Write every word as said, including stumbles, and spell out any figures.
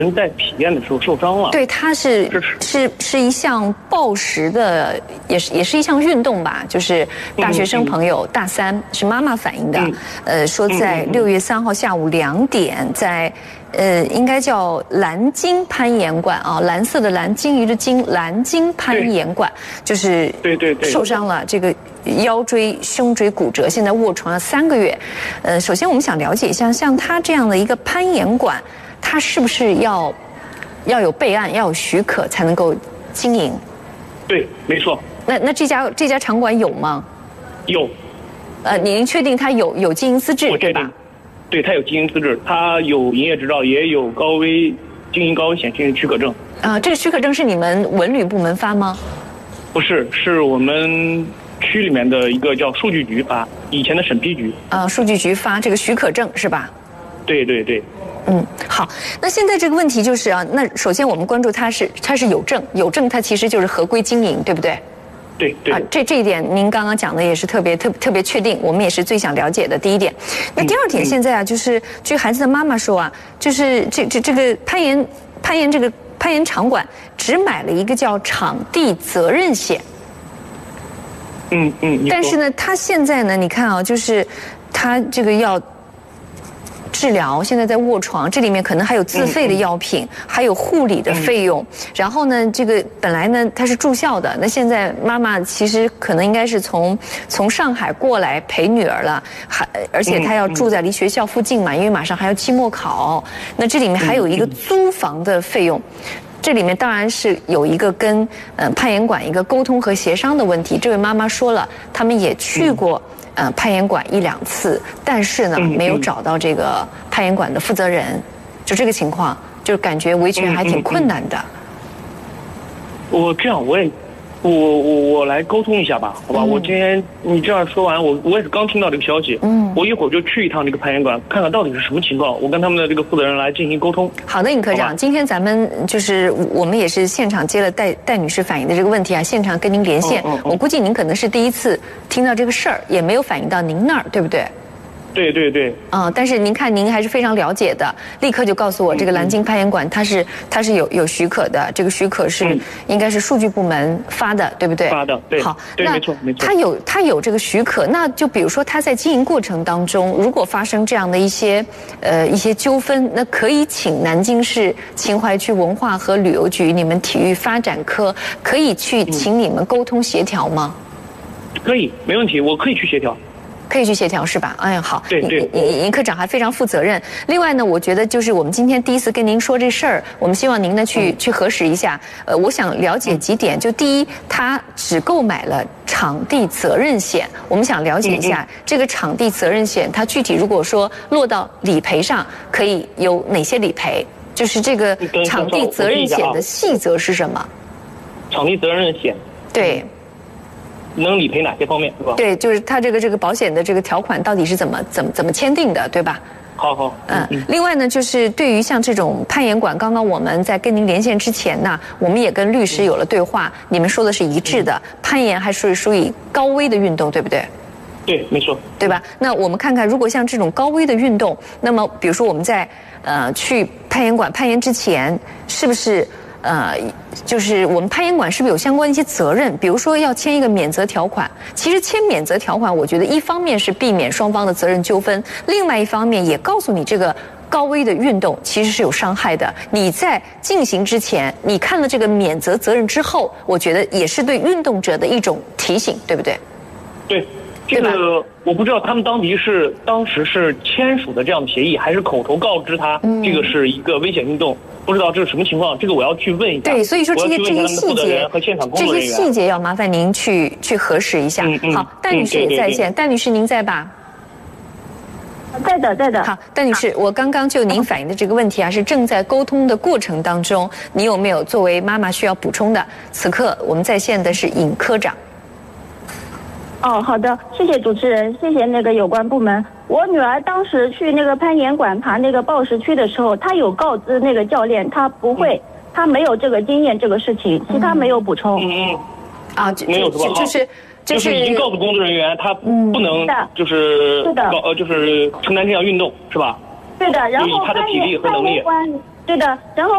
人在体验的时候受伤了。 对，它是是是一项抱石的，也是也是一项运动吧。就是大学生朋友，大三是妈妈反映的，呃，说在六月三号下午两点，在呃应该叫蓝鲸攀岩馆啊，蓝色的蓝，鲸鱼的鲸，蓝鲸攀岩馆，就是对对对受伤了这个腰椎、胸椎骨折，现在卧床了三个月。呃，首先我们想了解一下，像他这样的一个攀岩馆。他是不是要要有备案，要有许可才能够经营？ 对，没错。 那那这家这家场馆有吗？ 有。 呃，您确定他有有经营资质对吧？ 对，他有经营资质，他有营业执照，也有高危经营高危险性许可证。 啊、呃，这个许可证是你们文旅部门发吗？ 不是，是我们区里面的一个叫数据局发，以前的审批局。 啊、呃，数据局发这个许可证是吧？ 对对对。 嗯，好。那现在这个问题就是啊，那首先我们关注它是它是有证，有证它其实就是合规经营，对不对？ 对对。 啊，这这一点您刚刚讲的也是特别特特别确定，我们也是最想了解的第一点。那第二点，现在啊，就是据孩子的妈妈说啊，就是这这这个攀岩攀岩这个攀岩场馆只买了一个叫场地责任险。 嗯嗯。 但是呢，他现在呢，你看啊，就是他这个要。治疗现在在卧床，这里面可能还有自费的药品，嗯、还有护理的费用。嗯、然后呢，这个本来呢他是住校的，那现在妈妈其实可能应该是从从上海过来陪女儿了，还而且她要住在离学校附近嘛，因为马上还要期末考。那这里面还有一个租房的费用。这里面当然是有一个跟呃攀岩馆一个沟通和协商的问题。这位妈妈说了，他们也去过。呃，攀岩馆一两次，但是呢，没有找到这个攀岩馆的负责人，就这个情况，就感觉维权还挺困难的。 我这样，我也，我我我来沟通一下吧，好吧？嗯、我今天你这样说完，我我也是刚听到这个消息，嗯，我一会儿就去一趟这个攀岩馆，看看到底是什么情况，我跟他们的这个负责人来进行沟通。 好的，尹科长，今天咱们就是我们也是现场接了戴戴女士反映的这个问题啊，现场跟您连线。嗯嗯嗯、我估计您可能是第一次听到这个事儿，也没有反映到您那儿，对不对？ 对对对。 啊、嗯，但是您看，您还是非常了解的，立刻就告诉我，这个蓝鲸攀岩馆它是它是有有许可的，这个许可是、嗯、应该是数据部门发的，对不对？ 发的，对。 好， 对， 那没错没错。 它有它有这个许可，那就比如说它在经营过程当中，如果发生这样的一些呃一些纠纷，那可以请南京市秦淮区文化和旅游局你们体育发展科可以去请你们沟通协调吗？ 嗯、可以，没问题，我可以去协调。 可以去协调是吧？哎呀，好， 对对， 尹科长还非常负责任。另外呢，我觉得就是我们今天第一次跟您说这事儿，我们希望您呢去、嗯、去核实一下。呃，我想了解几点，就第一，他只购买了场地责任险，我们想了解一下、嗯嗯、这个场地责任险，它具体如果说落到理赔上，可以有哪些理赔？就是这个场地责任险的细则是什么？ 场地责任险。 对。 能理赔哪些方面，是吧？ 对，就是它这个这个保险的这个条款到底是怎么怎么怎么签订的，对吧？ 好好。 嗯。嗯另外呢，就是对于像这种攀岩馆，刚刚我们在跟您连线之前呢，我们也跟律师有了对话，嗯、你们说的是一致的，嗯、攀岩还是属于高危的运动，对不对？ 对，没错。 对吧？那我们看看，如果像这种高危的运动，那么比如说我们在呃去攀岩馆攀岩之前，是不是？呃，就是我们攀岩馆是不是有相关一些责任？比如说要签一个免责条款。其实签免责条款，我觉得一方面是避免双方的责任纠纷，另外一方面也告诉你这个高危的运动其实是有伤害的。你在进行之前，你看了这个免责责任之后，我觉得也是对运动者的一种提醒，对不对？ 对。这个我不知道他们当地是当时是签署的这样的协议，还是口头告知他这个是一个危险运动，不知道这是什么情况，这个我要去问一下。 对，所以说这些这些细节和现场工这作人员些细节要麻烦您去去核实一下。 嗯嗯、 好，戴女士也在线，戴女士您在吧？ 在的，在的。 好，戴女士，我刚刚就您反映的这个问题啊，是正在沟通的过程当中，你有没有作为妈妈需要补充的？此刻我们在线的是尹科长。 哦，好的，谢谢主持人，谢谢那个有关部门。我女儿当时去那个攀岩馆爬那个抱石区的时候，她有告知那个教练，她不会，她没有这个经验这个事情，其他没有补充。 嗯嗯。 啊， 没有是吧？ 就是就是已经告诉工作人员，他不能就是是的， 呃就是承担这项运动是吧？ 对的，然后以他的体力和能力。 对的，然后。